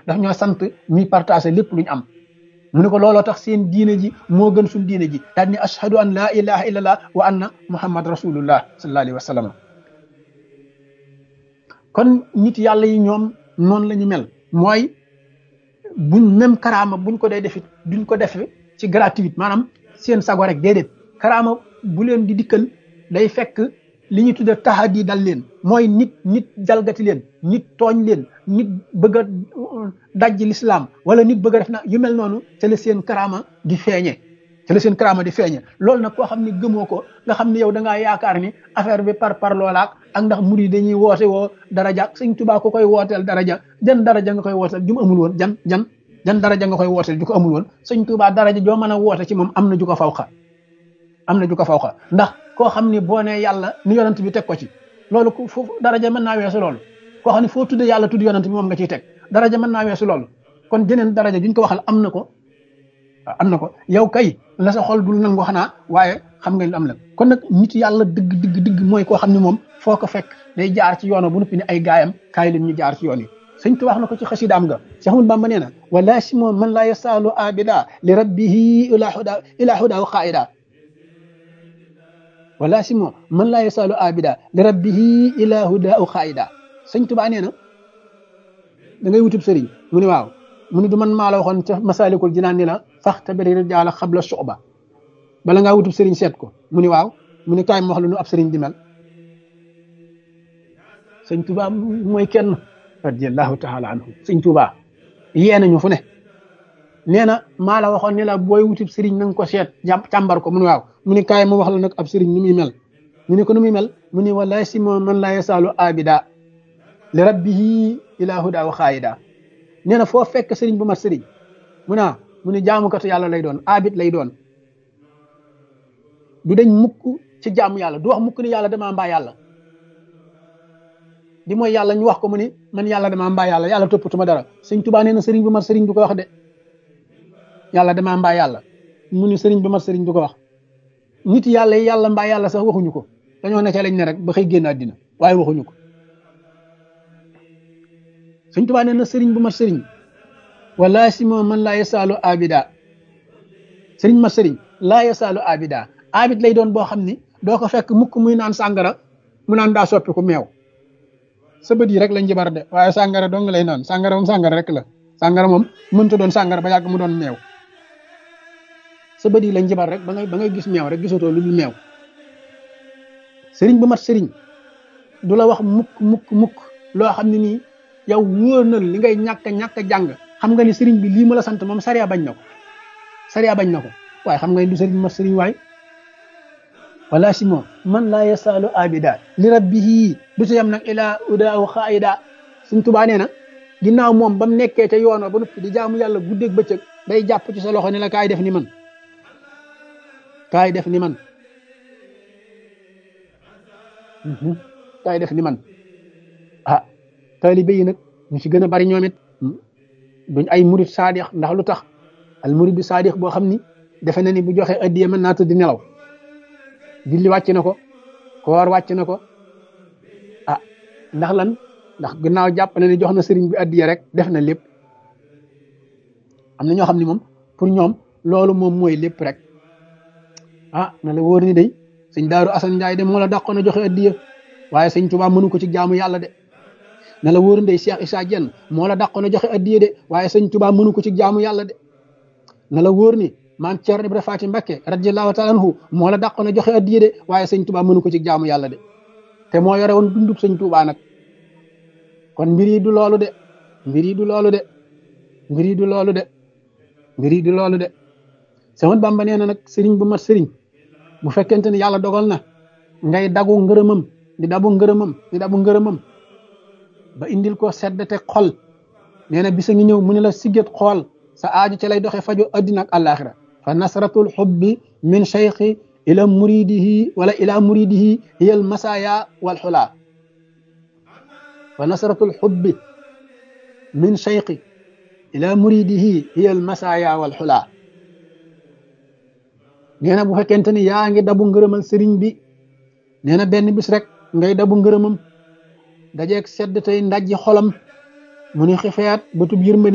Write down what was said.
daf ñoo sant ñuy partager lépp luñ am mu ne ko looloo tax seen diine ji moo gën suñ diine ji daal ni ashhadu an la ilaha illallah wa anna muhammad rasulullah sallallahu alayhi wa sallam kon nit yàlla yi ñoom noonu la ñu mel mooy buñ même karaama buñ ko dee defit duñ ko def ci gratuite maanaam seen sago rek déedéet karaama bu leen di dikkal day fekk li ñuy tudde tahadi dal leen mooy nit jalgati leen nit tooñ leen nit bëgg a dajji l'islam wala nit bëgg a def na yu mel noonu ca la seen karaama di feeñe loolu nag koo xam ne gëmoo ko nga xam ne yow da ngaa yaakaar ni affaire bi par loolaak ak ndax murid dañuy woote woo daraja Sëñ Tuubaa ko koy wooteel daraja jan daraja nga koy wooteel ju mu amul woon jan daraja nga koy wooteel ju ko amul woon Sëñ Tuubaa daraja joo mën a woote ci moom am na ju ko fawxa ndax koo xam ne boo nee yàlla ni yonent bi teg ko ci loolu foofu daraja mën naa weesu loolu koo xam ne foo tudde yàlla tudd yonent bi moom nga ciy teg daraja mën naa weesu loolu kon jeneen daraja juñ ko waxal am na ko yow kay la sa xol dul nangu xanaa waaye xam nga lu am la kon nag nit yàlla dëgg mooy koo xam ne moom foo ko fekk day jaar ci yoon bu nuppi ni ay gaayam kaay leen ñu jaar ci yoon yi Sëñ Tuubaa wax na ko ci xasidaam ga Cheikh Ahmadou Bamba nee na wala simo man la yasalu abida li rabbihi ila huda qaida wala simo man la yasalu abida li rabbihi ila huda qaida Sëñ Tuubaa nee na da ngay wutub sëriñ mu ne waaw mu ne du man maa la waxoon ca Masaalikul Jinaan ni la faxtabiri rijaala xabla suxba bala ngaa wutub sëriñ seet ko mu ne waaw mu ne kaay ma wax la nu ab sëriñ di mel Sëñ Tuubaa mooy kenn radiyallahu taala anhu Sëñ Tuubaa yee nañu fu ne nee na maa la waxoon ne la booy wutub sëriñ na nga ko seet càmbar ko mu ne waaw mu ne kaay ma wax la nag ab sëriñ ni muy mel mu ne ko nu muy mel mu ne wallahi si moom man laa yasaalu abida li rabbihi ila huda wa xaayida nee na foo fekk sëriñ bu mat sëriñ mu ne jaamukatu yàlla lay doon abid lay doon du dañ mukk ci jaamu yàlla du wax mukk ni yàlla damaa mbaa yàlla di mooy yàlla ñu wax ko mu ni man yàlla damaa mbaa yàlla toppatuma dara Sëñ Tuubaa nee na sëriñ bu mat sëriñ du ko wax de yàlla damaa mbaa yàlla mu ni sëriñ bu mat sëriñ du ko wax nit yàlla yi yàlla mbaa yàlla sax waxuñu ko dañoo nekk lañ ne rek ba xëy génn àddina waaye waxuñu ko Sëñ Tuubaa nee na sëriñ bu mat sëriñ wala si moom man laa yasaalu abida sëriñ mat sëriñ laa yasaalu abida abid lay doon boo xam ni doo ko fekk mukk muy naan sàngara mu naan daa soppi ko meew sa bët yi rek lañ jibar de waaye sàngara dong lay naan sàngara moom sàngara rek la sàngara moom mënta doon sàngara ba yàgg mu doon meew sa bët yi lañ jibar rek ba ngay gis meew rek gisatoo lu dul meew sëriñ bu mat sëriñ du la wax mukk loo xam ne nii yow wóor na li ngay ñàkk jàng xam nga ni sëriñ bi lii ma la sant moom sariya bañ na ko waaye xam nga ni du sëriñ mat sëriñ waay wala si moom man laa yasaalu abida li rabbihi du ci yam nag ilaa uda wa xaayida Sëñ Tuubaa nee na ginnaaw moom ba mu nekkee ca yoon ba noppi di jaamu yàlla guddeeg bëccëg day jàpp ci sa loxo ne la kaay def ni man kaay def ni man taalibe yi nag ñu ci gën a bari ñoom it duñ ay murid saadix ndax lu tax al murid saadix boo xam ni defe na ni bu joxe addiya mën naa tëdd di nelaw julli wàcc na ko koor wàcc na ko ndax lan ndax gannaaw jàpp na ni jox na sëriñ bi addiya rek def na lépp am na ñoo xam ne moom pour ñoom loolu moom mooy lépp rek na la wóor ni day sëñ Daaru Asan Njaay de moo la dàqoon a joxe addiya waaye Sëñ Tuubaa mënu ko ci jaamu yàlla de na la wóor ndey Cheikh Issa Diène moo la dàqoon a joxe addiya de waaye Sëñ Tuubaa mënu ko ci jaamu yàlla de na la wóor ni maam Cerno Ibra Faati Mbakke radiyallahu taala anhu moo la dàqoon a joxe addiya de waaye Sëñ Tuubaa mënu ko ci jaamu yàlla de te moo yore woon dundub Sëñ Tuubaa nag kon mbir yi du loolu de sama Bamba nee na nag sëriñ bu mat sëriñ bu fekkente ne yàlla dogal na ngay dagu ngërëmam ba indil ko seddate xol nee na bisa ngi ñëw mu ne la sigget xool sa aaju ci lay doxe fajo addina ak àllaaxira fa nasratul xubbi min cheikhi ila muridihi hiya al masaya wal xula fa nasratul xubbi min cheikhi ila muridihi hiya al masaya wal xula nee na bu fekkente ni yaa ngi dabu ngërëmal sëriñ bi nee na benn bis rek ngay dabu ngërëmam dajeeg sedd tey ndajji xolam mu ni xifeet ba tub yërmande